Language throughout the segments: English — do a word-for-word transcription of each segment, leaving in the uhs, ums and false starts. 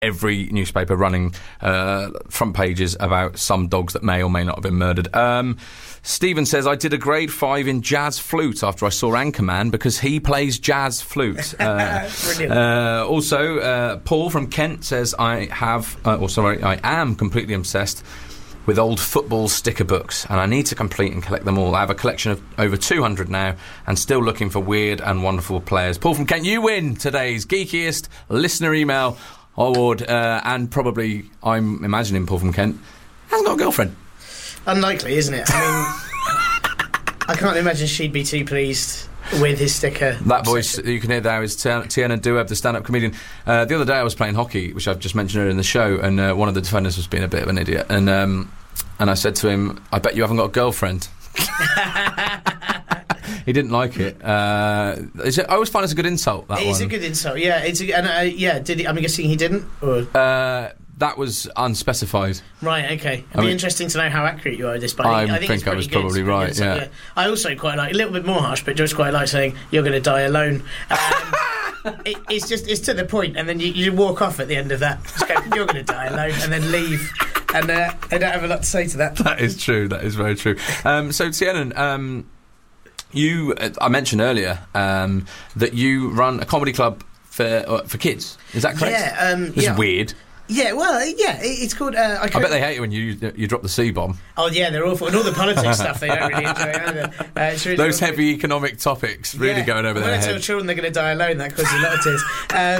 every newspaper running uh, front pages about some dogs that may or may not have been murdered. Um, Stephen says, I did a grade five in jazz flute after I saw Anchorman because he plays jazz flute. Uh, Brilliant. Uh, also, uh, Paul from Kent says, I have, uh, or sorry, I am completely obsessed with old football sticker books, and I need to complete and collect them all. I have a collection of over two hundred now, and still looking for weird and wonderful players. Paul from Kent, you win today's geekiest listener email award, uh, and probably, I'm imagining Paul from Kent hasn't got a girlfriend. Unlikely, isn't it? I mean, I can't imagine she'd be too pleased with his sticker. That voice that you can hear there is Tiana Dueb, the stand-up comedian. Uh, the other day I was playing hockey, which I've just mentioned earlier in the show, and uh, one of the defenders was being a bit of an idiot, and um, and I said to him, I bet you haven't got a girlfriend. He didn't like it. Uh, is it. I always find it's a good insult, that It's one. a good insult, yeah. It's a, and uh, yeah, did he, I'm guessing he didn't? Or? Uh, that was unspecified. Right, okay. It'd I be mean, interesting to know how accurate you are at this, but I I think, think it's I was pretty good. probably It's pretty right, good. So, yeah. I also quite like, a little bit more harsh, but just quite like saying, you're going to die alone. Um, it, it's just, it's to the point, and then you, you walk off at the end of that. Just go, you're going to die alone, and then leave. And uh, I don't have a lot to say to that. That is true. That is very true. Um, so, Tiana, um, you, uh, I mentioned earlier um, that you run a comedy club for uh, for kids. Is that correct? Yeah. Um, It's yeah. weird. Yeah, well, yeah, it, it's called... Uh, I, I bet they hate it when you you drop the C-bomb. Oh, yeah, they're awful. And all the politics stuff they don't really enjoy either. Uh, it's really Those awful. heavy economic topics really Yeah. going over when their I tell head. children they're going to die alone, that causes a lot of tears.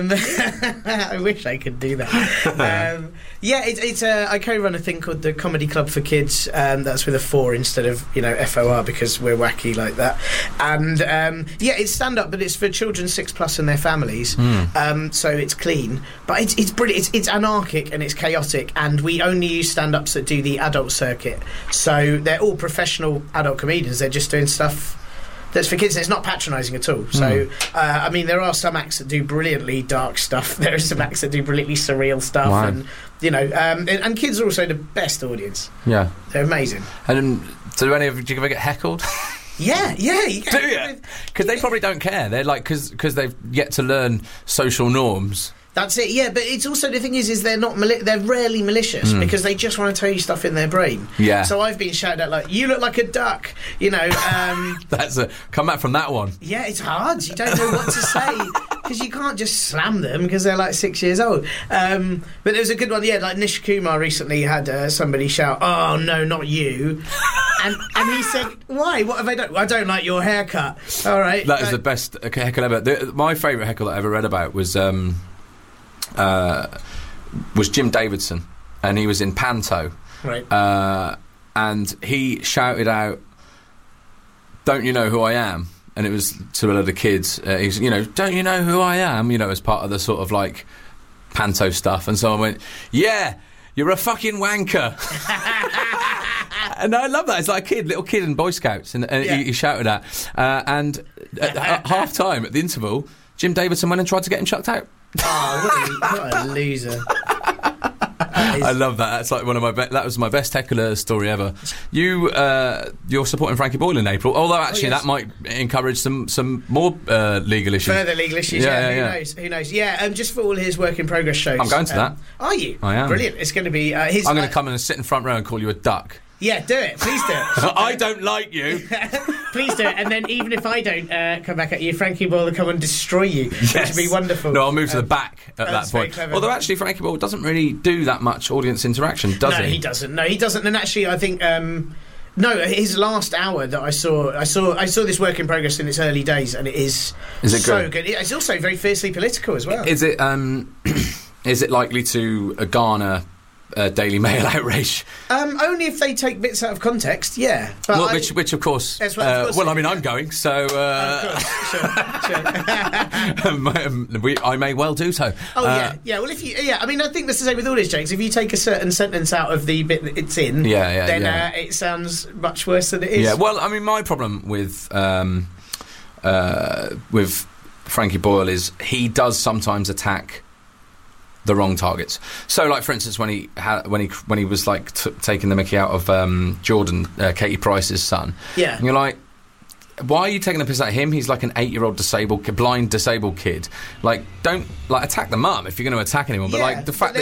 Um, I wish I could do that. Um, yeah, it, it's uh, I co-run a thing called the Comedy Club for Kids. Um, that's with a four instead of, you know, F O R, because we're wacky like that. And um, yeah, it's stand-up, but it's for children six plus and their families. Mm. Um, so it's clean, but it's it's brilliant. It's, it's anarchic and it's chaotic, and we only use stand-ups that do the adult circuit. So they're all professional adult comedians. They're just doing stuff that's for kids, and it's not patronising at all. So, Mm. uh, I mean, there are some acts that do brilliantly dark stuff. There are some acts that do brilliantly surreal stuff. Wow. And, you know, um, and, and kids are also the best audience. Yeah. They're amazing. And um, do any of you ever get heckled? Yeah, yeah. You Do you? Because they probably don't care. They're like, because they've yet to learn social norms. That's it, yeah, but it's also, the thing is, is they're not, mali- they're rarely malicious, Mm. because they just want to tell you stuff in their brain. Yeah. So I've been shouted at like, you look like a duck, you know, um... That's a... Come back from that one. Yeah, it's hard. You don't know what to say, because you can't just slam them because they're like six years old. Um, but there was a good one, yeah, like Nish Kumar recently had uh, somebody shout, oh, no, not you. And and he said, why? What have I done? I don't like your haircut. All right. That is uh, the best heckle ever. The, my favourite heckle that I ever read about was... Um, Uh, was Jim Davidson, and he was in Panto, Right. uh, and he shouted out, "Don't you know who I am?" And it was to a lot of kids. Uh, he's, you know, "Don't you know who I am?" You know, as part of the sort of like Panto stuff. And someone went, "Yeah, you're a fucking wanker." And I love that. It's like a kid, little kid in Boy Scouts, and, and Yeah. he, he shouted at. Uh, and at, at half time, at the interval, Jim Davidson went and tried to get him chucked out. Oh, what a, what a loser. That is- I love that. That's like one of my be- that was my best heckler story ever. You uh, you're supporting Frankie Boyle in April, although actually yes. that might encourage some some more uh, legal issues. Further legal issues, Yeah, yeah, yeah, who yeah. knows, who knows. Yeah, um, just for all his work in progress shows. I'm going to um, that. Are you? I am. Brilliant. It's going to be uh, his... I'm going uh, to come in and sit in front row and call you a duck. Yeah, do it. Please do it. I don't like you. Please do it. And then even if I don't uh, come back at you, Frankie Boyle will come and destroy you, which would be wonderful. No, I'll move to Um, the back at that that's very point. clever. Although actually, Frankie Boyle doesn't really do that much audience interaction, does no, he? he doesn't. No, he doesn't. And actually, I think... Um, no, his last hour that I saw, I saw, I saw this work in progress in its early days, and it is, Is it so good? good. It's also very fiercely political as well. Is it um, is it likely to uh, garner uh, Daily Mail outrage? Um, only if they take bits out of context, yeah. But Well, I- which, which of course, That's right, of uh, course well, it- I mean, I'm going, so uh, Of course, sure, sure. my- we, I may well do so. Oh Uh, yeah, yeah. Well, if you, yeah, I mean, I think that's the same with all his jokes. If you take a certain sentence out of the bit that it's in, Yeah, yeah, then yeah. Uh, it sounds much worse than it is. Yeah, well, I mean, my problem with um, uh, with Frankie Boyle is he does sometimes attack the wrong targets. So, like for instance, when he ha- when he when he was like t- taking the mickey out of um, Jordan, uh, Katie Price's son, Yeah. and you're like, why are you taking the piss out of him? He's like an eight-year-old disabled, blind disabled kid. Like, don't like attack the mum if you're going to attack anyone. But Yeah, like the but fact that